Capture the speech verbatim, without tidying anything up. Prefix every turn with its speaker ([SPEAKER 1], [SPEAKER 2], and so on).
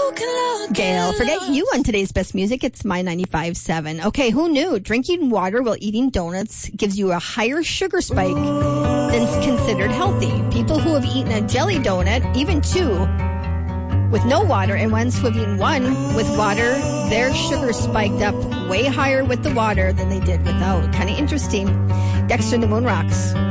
[SPEAKER 1] Gail, forget you on today's best music. It's My ninety-five point seven. Okay, who knew? Drinking water while eating donuts gives you a higher sugar spike than's considered healthy. People who have eaten a jelly donut, even two, with no water, and ones who have eaten one with water, their sugar spiked up way higher with the water than they did without. Kind of interesting. Dexter and the Moon Rocks.